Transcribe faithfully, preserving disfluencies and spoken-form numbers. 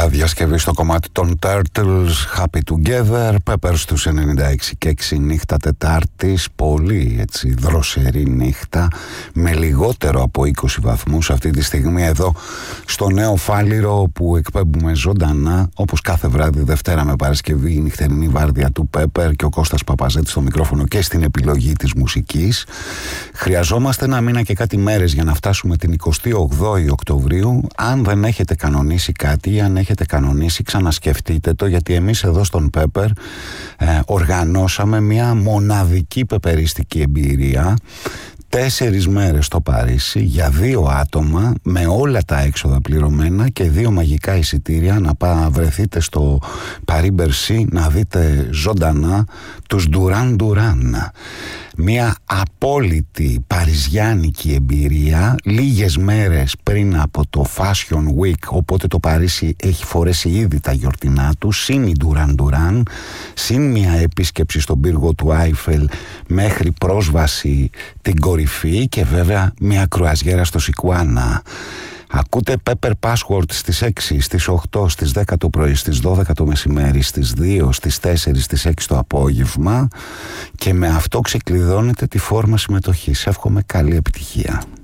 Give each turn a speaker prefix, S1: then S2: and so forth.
S1: διασκευή στο κομμάτι των Turtles, Happy Together, Peppers στους ενενήντα έξι και έξι, νύχτα Τετάρτης, πολύ έτσι δροσερή νύχτα, με λιγότερο από είκοσι βαθμούς αυτή τη στιγμή εδώ στο Νέο Φάληρο που εκπέμπουμε ζωντανά, όπως κάθε βράδυ Δευτέρα με Παρασκευή, η νυχτερινή βάρδια του Pepper και ο Κώστας Παπαζέτης στο μικρόφωνο και στην επιλογή της μουσικής. Χρειαζόμαστε ένα μήνα και κάτι μέρες για να φτάσουμε την εικοστή όγδοη Οκτωβρίου. Αν δεν έχετε κανονίσει κάτι ή αν έχετε κανονίσει, ξανασκεφτείτε το, γιατί εμείς εδώ στον Pepper ε, οργανώσαμε μια μοναδική πεπεριστική εμπειρία. Τέσσερις μέρες στο Παρίσι για δύο άτομα με όλα τα έξοδα πληρωμένα και δύο μαγικά εισιτήρια να πά, βρεθείτε στο Paris Bercy να δείτε ζωντανά τους Duran Duran. Μια απόλυτη παριζιάνικη εμπειρία λίγες μέρες πριν από το Fashion Week, οπότε το Παρίσι έχει φορέσει ήδη τα γιορτινά του, συν η Duran Duran, συν μια επίσκεψη στον πύργο του Άιφελ μέχρι πρόσβαση την κορυφή και βέβαια μια κρουαζιέρα στο Σικουάνα. Ακούτε Pepper Password στις έξι, στις οκτώ, στις δέκα το πρωί, στις δώδεκα το μεσημέρι, στις δύο, στις τέσσερις, στις έξι το απόγευμα και με αυτό ξεκλειδώνετε τη φόρμα συμμετοχής. Εύχομαι καλή επιτυχία.